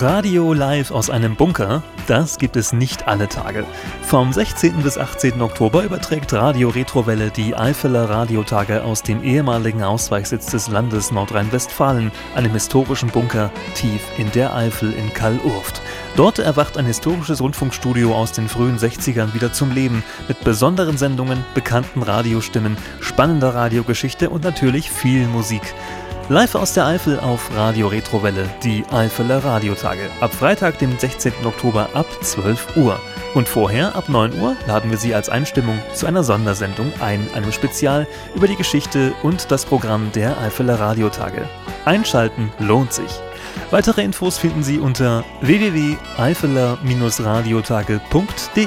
Radio live aus einem Bunker, das gibt es nicht alle Tage. Vom 16. bis 18. Oktober überträgt Radio Retrowelle die Eifeler Radiotage aus dem ehemaligen Ausweichsitz des Landes Nordrhein-Westfalen, einem historischen Bunker tief in der Eifel in Kallurft. Dort erwacht ein historisches Rundfunkstudio aus den frühen 60ern wieder zum Leben, mit besonderen Sendungen, bekannten Radiostimmen, spannender Radiogeschichte und natürlich viel Musik. Live aus der Eifel auf Radio Retrowelle, die Eifeler Radiotage. Ab Freitag, dem 16. Oktober ab 12 Uhr. Und vorher, ab 9 Uhr, laden wir Sie als Einstimmung zu einer Sondersendung ein, einem Spezial über die Geschichte und das Programm der Eifeler Radiotage. Einschalten lohnt sich. Weitere Infos finden Sie unter www.eifeler-radiotage.de.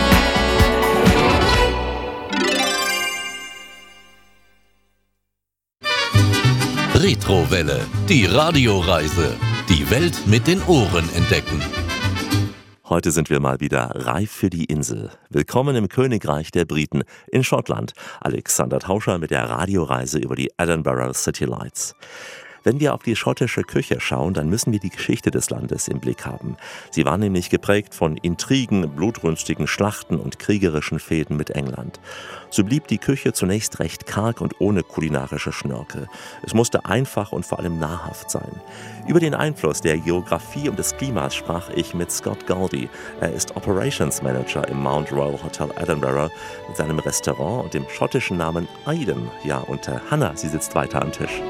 Retrowelle, die Radioreise. Die Welt mit den Ohren entdecken. Heute sind wir mal wieder reif für die Insel. Willkommen im Königreich der Briten in Schottland. Alexander Tauscher mit der Radioreise über die Edinburgh City Lights. Wenn wir auf die schottische Küche schauen, dann müssen wir die Geschichte des Landes im Blick haben. Sie war nämlich geprägt von Intrigen, blutrünstigen Schlachten und kriegerischen Fehden mit England. So blieb die Küche zunächst recht karg und ohne kulinarische Schnörkel. Es musste einfach und vor allem nahrhaft sein. Über den Einfluss der Geografie und des Klimas sprach ich mit Scott Goldie. Er ist Operations Manager im Mount Royal Hotel Edinburgh mit seinem Restaurant und dem schottischen Namen Aiden. Ja, und Hannah, sie sitzt weiter am Tisch.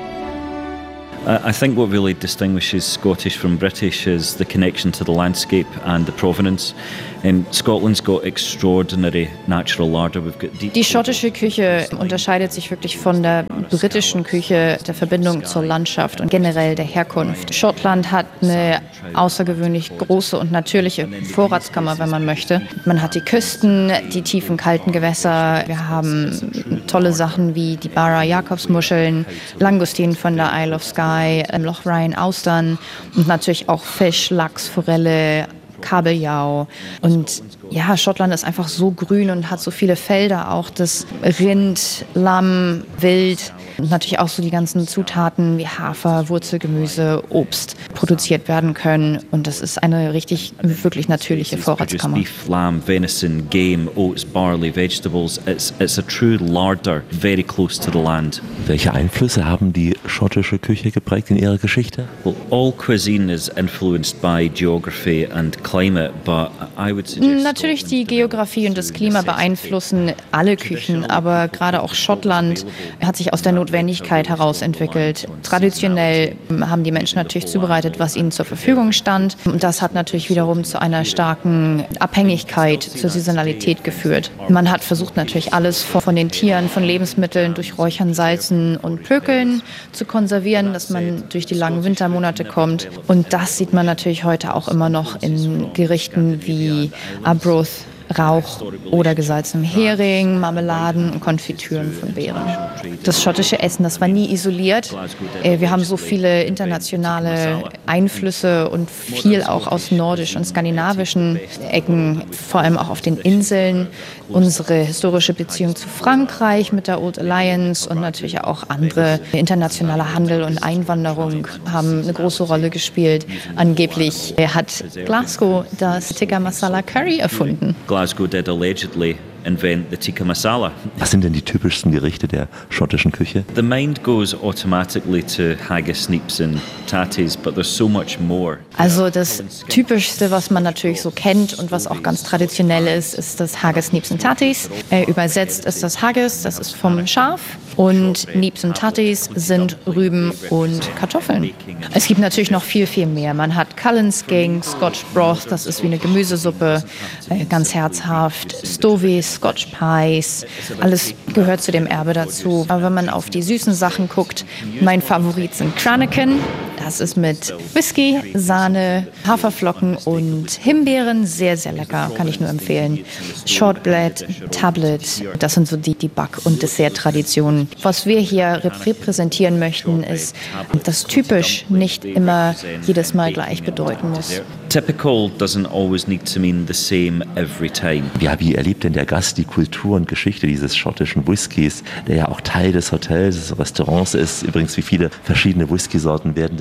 I think what really distinguishes Scottish from British is the connection to the landscape and the provenance. Scotland's got extraordinary natural larder. Die schottische Küche unterscheidet sich wirklich von der britischen Küche, der Verbindung zur Landschaft und generell der Herkunft. Schottland hat eine außergewöhnlich große und natürliche Vorratskammer, wenn man möchte. Man hat die Küsten, die tiefen, kalten Gewässer. Wir haben tolle Sachen wie die Barra-Jakobsmuscheln, Langustinen von der Isle of Skye, Loch Ryan Austern und natürlich auch Fisch, Lachs, Forelle, Kabeljau. Und ja, Schottland ist einfach so grün und hat so viele Felder, auch das Rind, Lamm, Wild und natürlich auch so die ganzen Zutaten wie Hafer, Wurzelgemüse, Obst produziert werden können. Und das ist eine wirklich natürliche Vorratskammer. Beef, lamb, venison, game, oats, barley, vegetables. It's a true larder, very close to the land. Welche Einflüsse haben die schottische Küche geprägt in ihrer Geschichte? Well, all cuisine is influenced by geography and climate, but I would suggest natürlich die Geografie und das Klima beeinflussen alle Küchen, aber gerade auch Schottland hat sich aus der Notwendigkeit heraus entwickelt. Traditionell haben die Menschen natürlich zubereitet, was ihnen zur Verfügung stand. Und das hat natürlich wiederum zu einer starken Abhängigkeit zur Saisonalität geführt. Man hat versucht natürlich alles von den Tieren, von Lebensmitteln durch Räuchern, Salzen und Pökeln zu konservieren, dass man durch die langen Wintermonate kommt. Und das sieht man natürlich heute auch immer noch in Gerichten wie Arbroath, Rauch oder gesalzenem Hering, Marmeladen und Konfitüren von Beeren. Das schottische Essen, das war nie isoliert. Wir haben so viele internationale Einflüsse und viel auch aus nordischen und skandinavischen Ecken, vor allem auch auf den Inseln. Unsere historische Beziehung zu Frankreich mit der Old Alliance und natürlich auch andere internationaler Handel und Einwanderung haben eine große Rolle gespielt. Angeblich hat Glasgow das Tikka Masala Curry erfunden. Glasgow did allegedly invent the tikka masala. Was sind denn die typischsten Gerichte der schottischen Küche? The mind goes automatically to haggis, neeps and tatties, but there's so much more. Also das Typischste, was man natürlich so kennt und was auch ganz traditionell ist das Haggis, Neeps und Tatties. Übersetzt ist das Haggis, das ist vom Schaf, und Neeps und Tatties sind Rüben und Kartoffeln. Es gibt natürlich noch viel, viel mehr. Man hat Cullen Skink, Scotch Broth, das ist wie eine Gemüsesuppe, ganz herzhaft, Stovies, Scotch Pies, alles gehört zu dem Erbe dazu. Aber wenn man auf die süßen Sachen guckt, mein Favorit sind Cranachan. Das ist mit Whisky, Sahne, Haferflocken und Himbeeren. Sehr, sehr lecker, kann ich nur empfehlen. Shortbread, Tablet, das sind so die Back- und Dessert-Traditionen. Was wir hier repräsentieren möchten, ist, dass typisch nicht immer jedes Mal gleich bedeuten muss. Typical doesn't always need to mean the same every time. Ja, wie erlebt denn der Gast die Kultur und Geschichte dieses schottischen Whiskys, der ja auch Teil des Hotels, des Restaurants ist? Übrigens, wie viele verschiedene Whiskysorten werden denn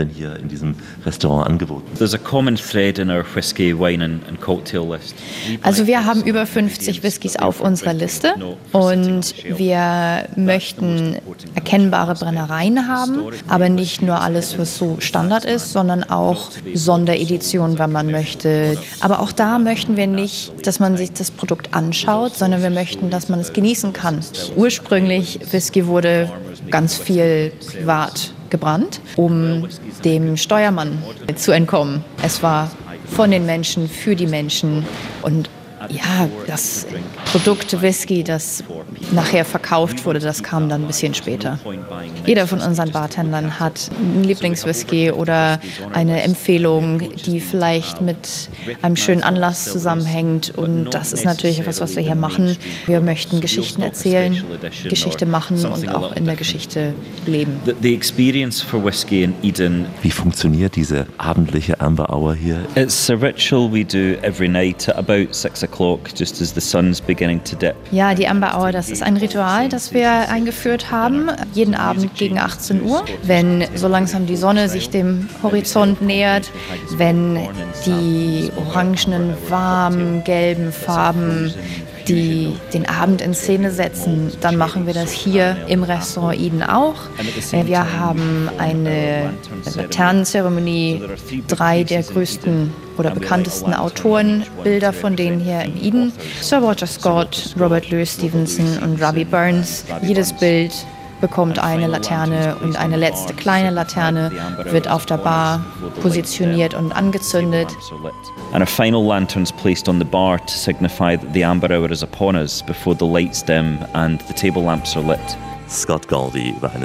denn hier in diesem Restaurant angeboten? There's a common thread in our whiskey, wine and cocktail list. Also wir haben über 50 Whiskys auf unserer Liste und wir möchten erkennbare Brennereien haben, aber nicht nur alles, was so Standard ist, sondern auch Sondereditionen, wenn man möchte. Aber auch da möchten wir nicht, dass man sich das Produkt anschaut, sondern wir möchten, dass man es genießen kann. Ursprünglich, Whisky wurde ganz viel privat gebrannt, um dem Steuermann zu entkommen. Es war von den Menschen, für die Menschen und ja, das Produkt Whisky, das nachher verkauft wurde, das kam dann ein bisschen später. Jeder von unseren Bartendern hat einen Lieblingswhisky oder eine Empfehlung, die vielleicht mit einem schönen Anlass zusammenhängt. Und das ist natürlich etwas, was wir hier machen. Wir möchten Geschichten erzählen, Geschichte machen und auch in der Geschichte leben. The experience for whiskey in Eden. Wie funktioniert diese abendliche Amber Hour hier? It's a ritual we do every night at about 6 o'clock, just as the sun's beginning to dip. Ja, die Amber Hour, das ist ein Ritual, das wir eingeführt haben, jeden Abend gegen 18 Uhr, wenn so langsam die Sonne sich dem Horizont nähert, wenn die orangenen, warmen, gelben Farben die den Abend in Szene setzen, dann machen wir das hier im Restaurant Eden auch. Wir haben eine Laternenzeremonie, 3 der größten oder bekanntesten Autoren, Bilder von denen hier in Eden. Sir Walter Scott, Robert Louis Stevenson und Robbie Burns. Jedes Bild bekommt eine Laterne und eine letzte kleine Laterne wird auf der Bar positioniert und angezündet. And a final lantern's placed on the bar to signify that the amber hour is upon us before the lights dim and the table lamps are lit. Scott Goldie über eine